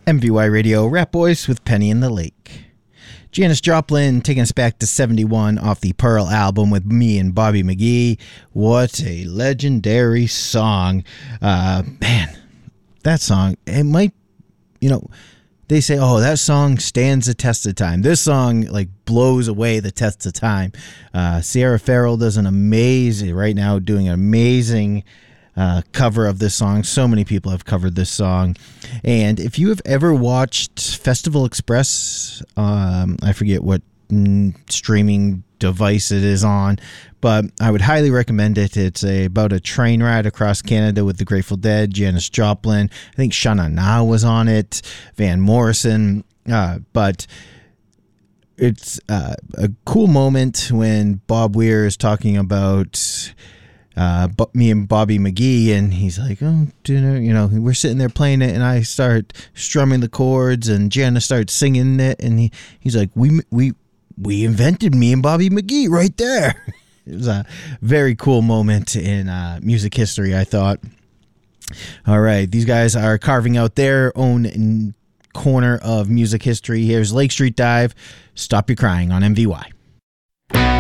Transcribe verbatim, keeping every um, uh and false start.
M V Y Radio, Rap Boys with Penny in the Lake. Janis Joplin taking us back to seventy-one off the Pearl album with me and Bobby McGee. What a legendary song. Uh, man, that song, it might, you know, they say, oh, that song stands the test of time. This song, like, blows away the test of time. Uh, Sierra Farrell does an amazing, right now, doing an amazing uh, cover of this song. So many people have covered this song. And if you have ever watched Festival Express, um, I forget what mm, streaming device it is on, but I would highly recommend it. It's a, about a train ride across Canada with the Grateful Dead, Janis Joplin. I think Sha-Na Na was on it, Van Morrison, uh, but it's uh, a cool moment when Bob Weir is talking about uh, me and Bobby McGee, and he's like, oh, dinner, you know, we're sitting there playing it, and I start strumming the chords, and Janis starts singing it, and he, he's like, we we we invented me and Bobby McGee right there. It was a very cool moment in uh, music history, I thought. All right, these guys are carving out their own corner of music history. Here's Lake Street Dive, Stop Your Crying on M V Y.